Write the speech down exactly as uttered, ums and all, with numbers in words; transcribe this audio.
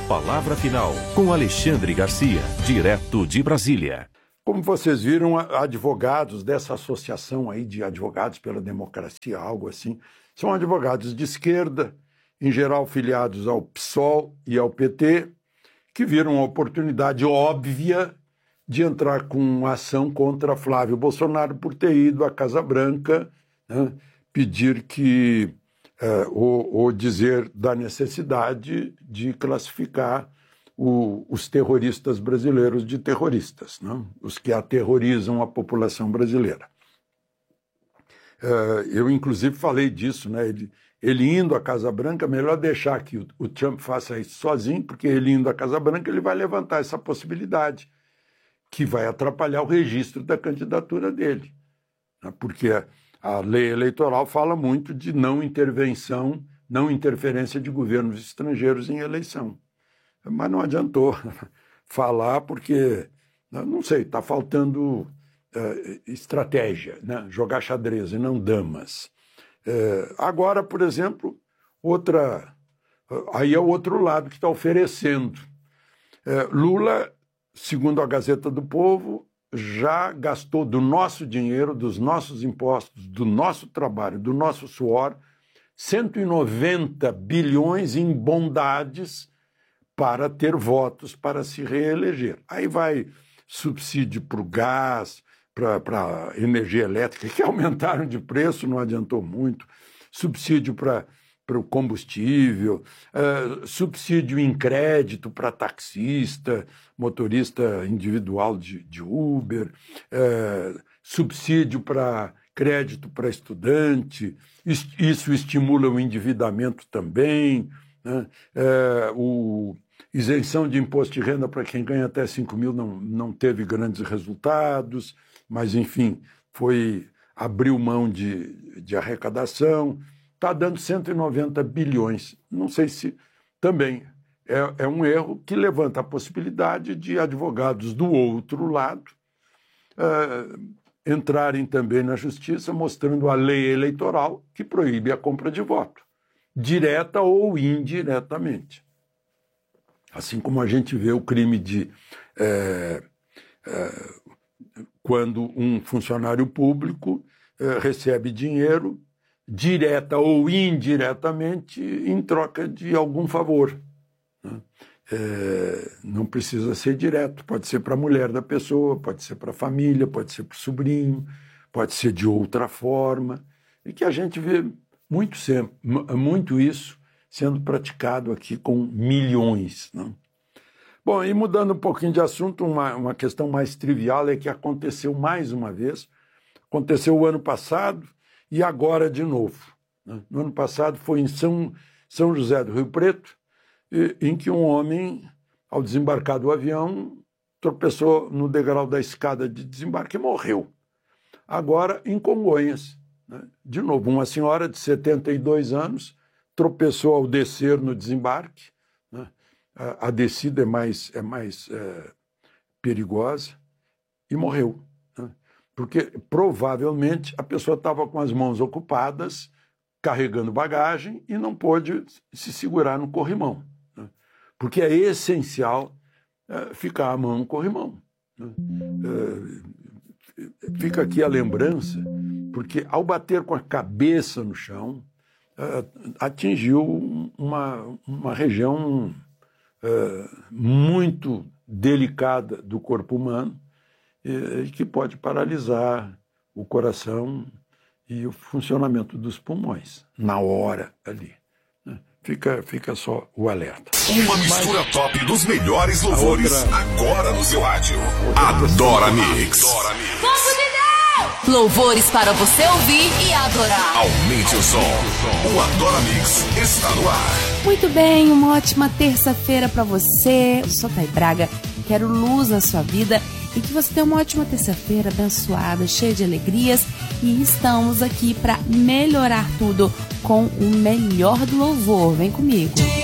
palavra final, com Alexandre Garcia, direto de Brasília. Como vocês viram, advogados dessa associação aí de advogados pela democracia, algo assim, são advogados de esquerda, em geral filiados ao PSOL e ao P T, que viram a oportunidade óbvia de entrar com ação contra Flávio Bolsonaro por ter ido à Casa Branca, né, pedir que, é, ou, ou dizer da necessidade de classificar o, os terroristas brasileiros de terroristas, né, os que aterrorizam a população brasileira. É, eu, inclusive, falei disso, né, ele, ele indo à Casa Branca, melhor deixar que o, o Trump faça isso sozinho, porque ele indo à Casa Branca, ele vai levantar essa possibilidade, que vai atrapalhar o registro da candidatura dele. Porque a lei eleitoral fala muito de não intervenção, não interferência de governos estrangeiros em eleição. Mas não adiantou falar porque, não sei, está faltando uh, estratégia, né? Jogar xadrez e não damas. Uh, agora, por exemplo, outra, uh, aí é o outro lado que está oferecendo. Uh, Lula, segundo a Gazeta do Povo, já gastou do nosso dinheiro, dos nossos impostos, do nosso trabalho, do nosso suor, cento e noventa bilhões em bondades para ter votos para se reeleger. Aí vai subsídio para o gás, para a energia elétrica, que aumentaram de preço, não adiantou muito, subsídio para para o combustível, uh, subsídio em crédito para taxista, motorista individual de, de Uber, uh, subsídio para crédito para estudante, isso estimula o endividamento também, né? uh, o, isenção de imposto de renda para quem ganha até cinco mil não, não teve grandes resultados, mas, enfim, foi, abriu mão de, de arrecadação. Está dando cento e noventa bilhões. Não sei se também é, é um erro que levanta a possibilidade de advogados do outro lado uh, entrarem também na justiça mostrando a lei eleitoral que proíbe a compra de voto, direta ou indiretamente. Assim como a gente vê o crime de é, é, quando um funcionário público é, recebe dinheiro direta ou indiretamente, em troca de algum favor. Né? É, não precisa ser direto, pode ser para a mulher da pessoa, pode ser para a família, pode ser para o sobrinho, pode ser de outra forma, e que a gente vê muito, sempre, muito isso sendo praticado aqui com milhões. Né? Bom, e mudando um pouquinho de assunto, uma, uma questão mais trivial é que aconteceu mais uma vez, aconteceu o ano passado, e agora de novo. Né? No ano passado foi em São, São José do Rio Preto, em que um homem, ao desembarcar do avião, tropeçou no degrau da escada de desembarque e morreu. Agora em Congonhas, né? De novo, uma senhora de setenta e dois anos tropeçou ao descer no desembarque, né? a, a descida é mais, é mais é, perigosa, e morreu. Porque provavelmente a pessoa estava com as mãos ocupadas, carregando bagagem e não pôde se segurar no corrimão. Né? Porque é essencial é, ficar a mão no corrimão. Né? É, fica aqui a lembrança, porque ao bater com a cabeça no chão, é, atingiu uma, uma região é, muito delicada do corpo humano, que pode paralisar o coração e o funcionamento dos pulmões na hora ali. Fica, fica só o alerta. Uma mistura Mas, top dos melhores louvores outra, agora no seu rádio. Adora Mix. Adora Mix. Louvores para você ouvir e adorar. Aumente o som. O Adora Mix está no ar. Muito bem, uma ótima terça-feira para você. Eu sou Thay Braga, quero luz na sua vida e que você tenha uma ótima terça-feira abençoada, cheia de alegrias. E estamos aqui para melhorar tudo com o melhor do louvor. Vem comigo.